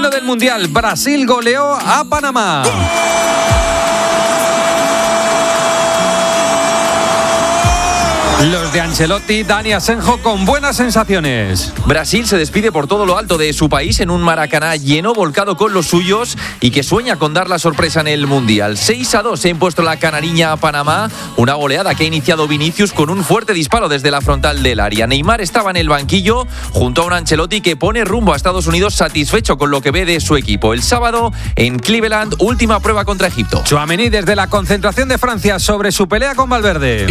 Camino del Mundial, Brasil goleó a Panamá. Los de Ancelotti, Dani Asenjo con buenas sensaciones. Brasil se despide por todo lo alto de su país en un Maracaná lleno, volcado con los suyos y que sueña con dar la sorpresa en el Mundial. 6-2 se ha impuesto la canariña a Panamá, una goleada que ha iniciado Vinicius con un fuerte disparo desde la frontal del área. Neymar estaba en el banquillo junto a un Ancelotti que pone rumbo a Estados Unidos satisfecho con lo que ve de su equipo. El sábado en Cleveland, última prueba contra Egipto. Tchouaméni desde la concentración de Francia sobre su pelea con Valverde.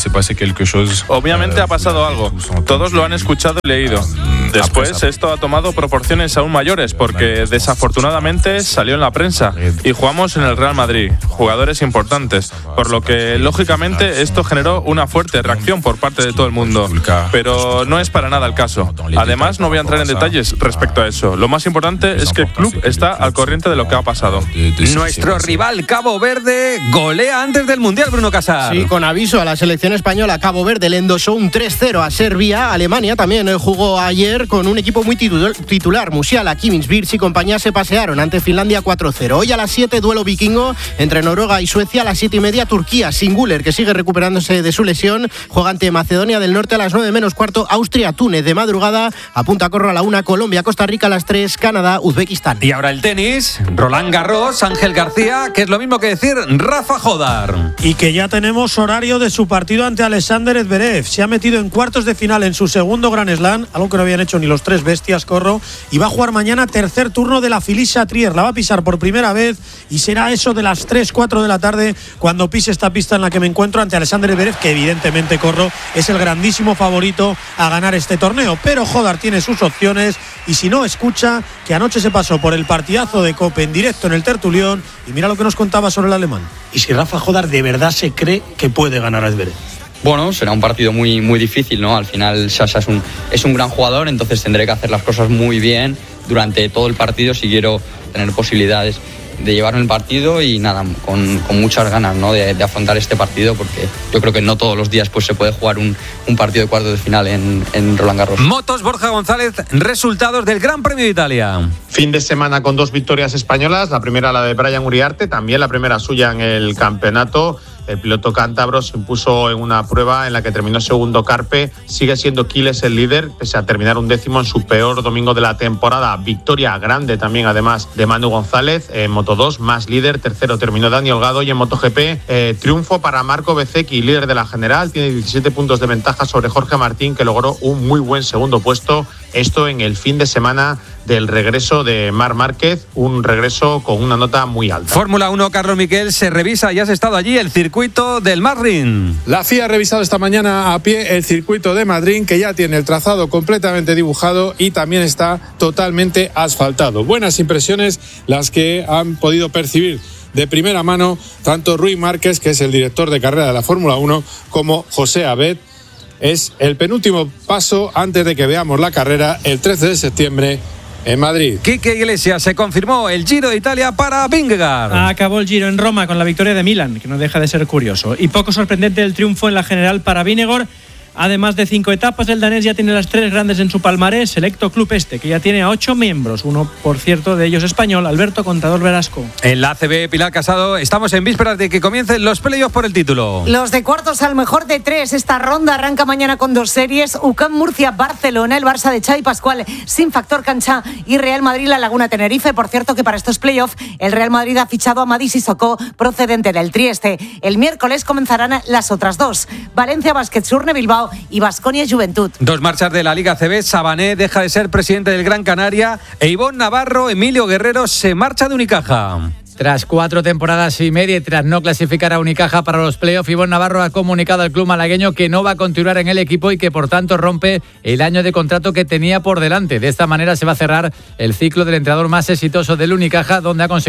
Obviamente ha pasado algo. Todos lo han escuchado y leído. Después esto ha tomado proporciones aún mayores porque desafortunadamente salió en la prensa y jugamos en el Real Madrid, jugadores importantes, por lo que lógicamente esto generó una fuerte reacción por parte de todo el mundo, pero no es para nada el caso. Además no voy a entrar en detalles respecto a eso. Lo más importante es que el club está al corriente de lo que ha pasado. Nuestro rival Cabo Verde golea antes del Mundial, Bruno Casar. Sí, con aviso a la selección española. Cabo Verde le endosó un 3-0 a Serbia. Alemania también jugó ayer con un equipo muy titular. Musiala, Kimmich, Wirtz y compañía se pasearon ante Finlandia 4-0. Hoy a las 7, duelo vikingo entre Noruega y Suecia. A las 7:30, Turquía, sin Güler, que sigue recuperándose de su lesión, juega ante Macedonia del Norte. A las 9 menos cuarto, Austria, Túnez. De madrugada, a punta corro a la 1, Colombia, Costa Rica a las 3, Canadá, Uzbekistán. Y ahora el tenis, Roland Garros, Ángel García, que es lo mismo que decir Rafa Jodar. Y que ya tenemos horario de su partido ante Alexander Zverev. Se ha metido en cuartos de final en su segundo Grand Slam, algo que no habían hecho ni los tres bestias, Corro, y va a jugar mañana tercer turno de la Philippe-Chatrier. La va a pisar por primera vez y será eso de las 3-4 de la tarde cuando pise esta pista en la que me encuentro ante Alexander Zverev, que evidentemente, Corro, es el grandísimo favorito a ganar este torneo. Pero Jodar tiene sus opciones y si no, escucha que anoche se pasó por el partidazo de Cope en directo en el Tertulión y mira lo que nos contaba sobre el alemán. Y si Rafa Jodar de verdad se cree que puede ganar a Zverev. Bueno, será un partido muy, muy difícil, ¿no? Al final Sasha es un gran jugador, entonces tendré que hacer las cosas muy bien durante todo el partido si quiero tener posibilidades de llevarme el partido y nada, con muchas ganas, ¿no? de afrontar este partido, porque yo creo que no todos los días pues se puede jugar un partido de cuartos de final en Roland Garros. Motos, Borja González, resultados del Gran Premio de Italia. Fin de semana con 2 victorias españolas, la primera la de Brian Uriarte, también la primera suya en el campeonato. El piloto cántabro se impuso en una prueba en la que terminó segundo Carpe. Sigue siendo Quiles el líder, pese a terminar un décimo en su peor domingo de la temporada. Victoria grande también, además, de Manu González. En Moto2, más líder. Tercero terminó Dani Holgado. Y en MotoGP, triunfo para Marco Bezzecchi, líder de la general. Tiene 17 puntos de ventaja sobre Jorge Martín, que logró un muy buen segundo puesto. Esto en el fin de semana del regreso de Marc Márquez, un regreso con una nota muy alta. Fórmula 1, Carlos Miquel, se revisa, ya has estado allí, el circuito del Madrid. La FIA ha revisado esta mañana a pie el circuito de Madrid, que ya tiene el trazado completamente dibujado y también está totalmente asfaltado. Buenas impresiones las que han podido percibir de primera mano tanto Rui Márquez, que es el director de carrera de la Fórmula 1, como José Abed. Es el penúltimo paso antes de que veamos la carrera el 13 de septiembre en Madrid. Quique Iglesias, se confirmó el Giro de Italia para Vingegaard. Acabó el Giro en Roma con la victoria de Milan, que no deja de ser curioso. Y poco sorprendente el triunfo en la general para Vingegaard. Además de 5 etapas, el danés ya tiene las 3 grandes en su palmarés, Selecto Club que ya tiene a 8 miembros, uno, por cierto, de ellos español, Alberto Contador Velasco. En la ACB, Pilar Casado, estamos en vísperas de que comiencen los playoffs por el título. Los de cuartos al mejor de 3. Esta ronda arranca mañana con 2 series, UCAM Murcia, Barcelona, el Barça de Xavi Pascual sin factor cancha y Real Madrid, La Laguna Tenerife. Por cierto, que para estos playoffs el Real Madrid ha fichado a Madi Sissoko, procedente del Trieste. El miércoles comenzarán las otras 2, Valencia Basket, Surne Bilbao y Baskonia Juventud. 2 marchas de la Liga ACB. Sabané deja de ser presidente del Gran Canaria e Ivonne Navarro, Emilio Guerrero se marcha de Unicaja. Tras 4 temporadas y media y tras no clasificar a Unicaja para los playoffs, Ivonne Navarro ha comunicado al club malagueño que no va a continuar en el equipo y que por tanto rompe el año de contrato que tenía por delante. De esta manera se va a cerrar el ciclo del entrenador más exitoso del Unicaja, donde ha conseguido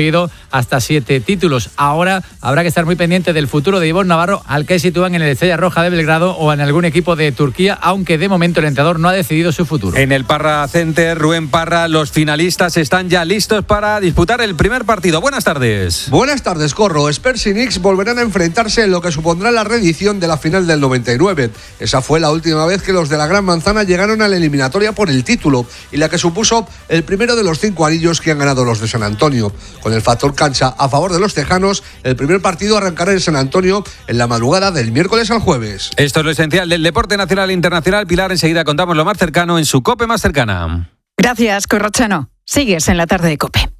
hasta 7 títulos. Ahora habrá que estar muy pendiente del futuro de Ivonne Navarro, al que sitúan en el Estrella Roja de Belgrado o en algún equipo de Turquía, aunque de momento el entrenador no ha decidido su futuro. En el Parra Center, Rubén Parra, los finalistas están ya listos para disputar el primer partido. Buenas tardes. Buenas tardes, Corro. Spurs y Knicks volverán a enfrentarse en lo que supondrá la reedición de la final del 99. Esa fue la última vez que los de la Gran Manzana llegaron a la eliminatoria por el título y la que supuso el primero de los 5 anillos que han ganado los de San Antonio. Con el factor cancha a favor de los tejanos, el primer partido arrancará en San Antonio en la madrugada del miércoles al jueves. Esto es lo esencial del deporte nacional e internacional. Pilar, enseguida contamos lo más cercano en su COPE más cercana. Gracias, Corrochano. Sigues en la tarde de COPE.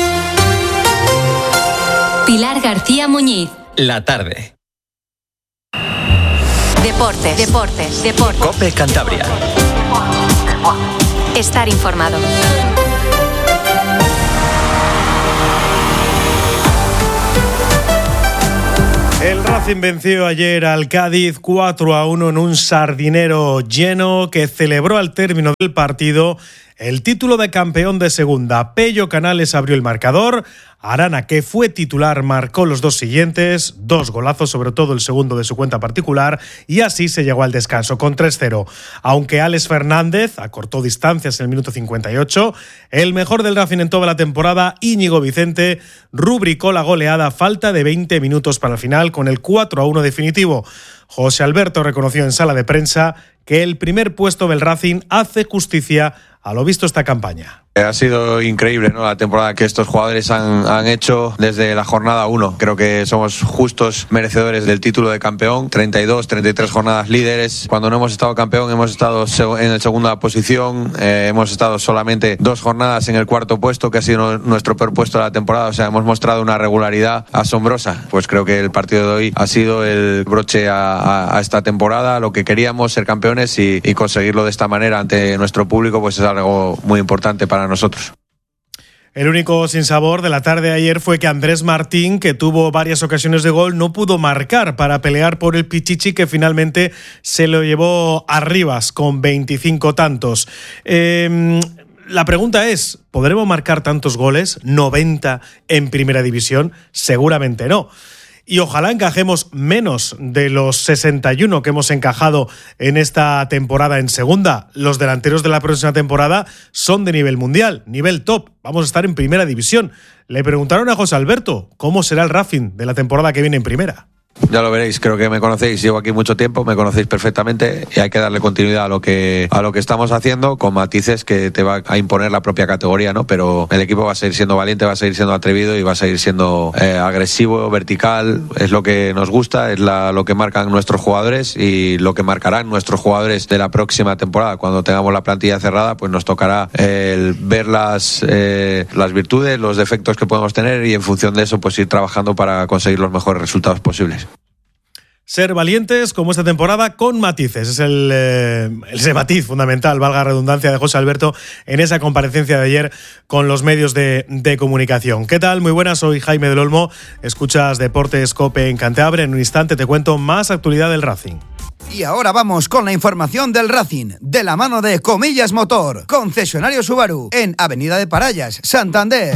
Pilar García Muñiz. La tarde. Deportes. COPE Cantabria. Estar informado. El Racing venció ayer al Cádiz 4-1 en un sardinero lleno que celebró al término del partido el título de campeón de segunda. Pello Canales abrió el marcador. Arana, que fue titular, marcó los 2 siguientes, 2 golazos, sobre todo el segundo de su cuenta particular, y así se llegó al descanso con 3-0. Aunque Alex Fernández acortó distancias en el minuto 58, el mejor del Racing en toda la temporada, Íñigo Vicente, rubricó la goleada a falta de 20 minutos para el final con el 4-1 definitivo. José Alberto reconoció en sala de prensa que el primer puesto del Racing hace justicia a lo visto esta campaña. Ha sido increíble, ¿no?, la temporada que estos jugadores han hecho desde la jornada 1. Creo que somos justos merecedores del título de campeón. 32, 33 jornadas líderes. Cuando no hemos estado campeón hemos estado en la segunda posición. Hemos estado solamente 2 jornadas en el cuarto puesto, que ha sido nuestro peor puesto de la temporada. O sea, hemos mostrado una regularidad asombrosa. Pues creo que el partido de hoy ha sido el broche a esta temporada. Lo que queríamos, ser campeones, y conseguirlo de esta manera ante nuestro público, pues es algo muy importante para nosotros. El único sinsabor de la tarde de ayer fue que Andrés Martín, que tuvo varias ocasiones de gol, no pudo marcar para pelear por el Pichichi, que finalmente se lo llevó a Rivas con 25 tantos. La pregunta es, ¿podremos marcar tantos goles? ¿90 en primera división? Seguramente no. Y ojalá encajemos menos de los 61 que hemos encajado en esta temporada en segunda. Los delanteros de la próxima temporada son de nivel mundial, nivel top. Vamos a estar en primera división. Le preguntaron a José Alberto cómo será el Racing de la temporada que viene en primera. Ya lo veréis, creo que me conocéis, llevo aquí mucho tiempo, me conocéis perfectamente y hay que darle continuidad a lo que estamos haciendo, con matices que te va a imponer la propia categoría, ¿no? Pero el equipo va a seguir siendo valiente, va a seguir siendo atrevido y va a seguir siendo agresivo, vertical. Es lo que nos gusta, es lo que marcan nuestros jugadores y lo que marcarán nuestros jugadores de la próxima temporada. Cuando tengamos la plantilla cerrada, pues nos tocará ver las virtudes, los defectos que podemos tener y en función de eso pues ir trabajando para conseguir los mejores resultados posibles. Ser valientes como esta temporada con matices. Es ese matiz fundamental, valga la redundancia, de José Alberto en esa comparecencia de ayer con los medios de comunicación. ¿Qué tal? Muy buenas, soy Jaime del Olmo. Escuchas Deportes COPE en Cantabria. En un instante te cuento más actualidad del Racing. Y ahora vamos con la información del Racing, de la mano de Comillas Motor, concesionario Subaru, en Avenida de Parayas, Santander.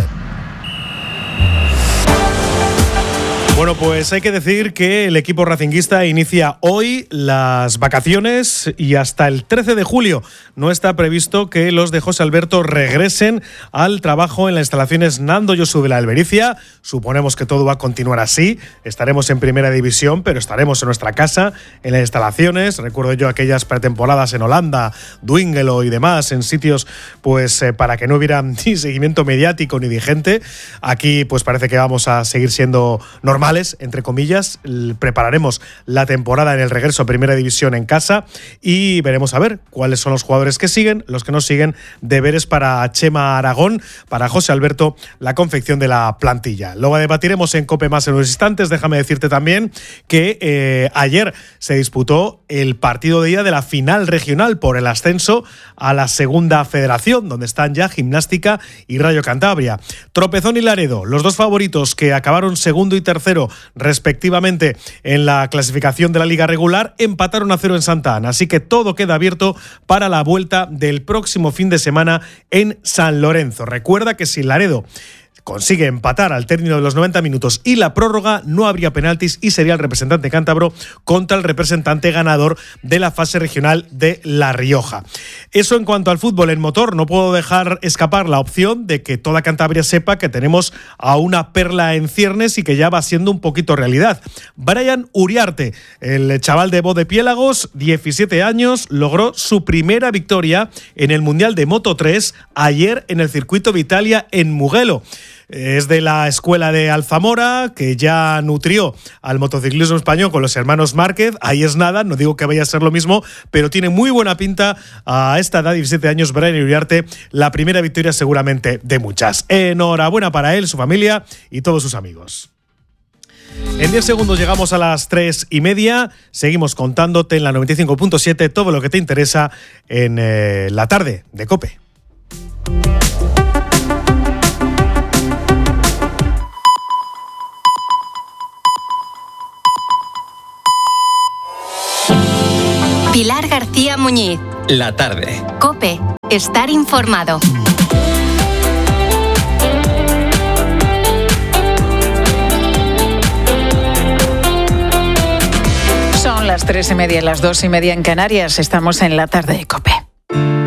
Bueno, pues hay que decir que el equipo racinguista inicia hoy las vacaciones y hasta el 13 de julio no está previsto que los de José Alberto regresen al trabajo en las instalaciones Nando Josu de la Albericia. Suponemos que todo va a continuar así. Estaremos en primera división, pero estaremos en nuestra casa, en las instalaciones. Recuerdo yo aquellas pretemporadas en Holanda, Duingelo y demás, en sitios pues para que no hubiera ni seguimiento mediático ni vigente. Aquí pues parece que vamos a seguir siendo normales, entre comillas. Prepararemos la temporada en el regreso a Primera División en casa y veremos a ver cuáles son los jugadores que siguen, los que no siguen. Deberes para Chema Aragón, para José Alberto, la confección de la plantilla. Luego debatiremos en COPE más en unos instantes. Déjame decirte también que ayer se disputó el partido de ida de la final regional por el ascenso a la segunda federación, donde están ya Gimnástica y Rayo Cantabria. Tropezón y Laredo, los dos favoritos que acabaron segundo y tercero respectivamente en la clasificación de la liga regular, empataron a 0 en Santa Ana, así que todo queda abierto para la vuelta del próximo fin de semana en San Lorenzo. Recuerda que si Laredo consigue empatar al término de los 90 minutos y la prórroga, no habría penaltis y sería el representante cántabro contra el representante ganador de la fase regional de La Rioja. Eso en cuanto al fútbol en motor. No puedo dejar escapar la opción de que toda Cantabria sepa que tenemos a una perla en ciernes y que ya va siendo un poquito realidad. Brian Uriarte, el chaval de Bodepiélagos, 17 años, logró su primera victoria en el Mundial de Moto 3 ayer en el Circuito Vitalia en Mugello. Es de la escuela de Alzamora, que ya nutrió al motociclismo español con los hermanos Márquez. Ahí es nada, no digo que vaya a ser lo mismo, pero tiene muy buena pinta a esta edad, 17 años, Brian Uriarte, la primera victoria seguramente de muchas. Enhorabuena para él, su familia y todos sus amigos. En 10 segundos llegamos a las 3:30. Seguimos contándote en la 95.7 todo lo que te interesa en la tarde de COPE. Pilar García Muñiz. La tarde. COPE. Estar informado. Son las 3:30, las 2:30 en Canarias. Estamos en la tarde de COPE.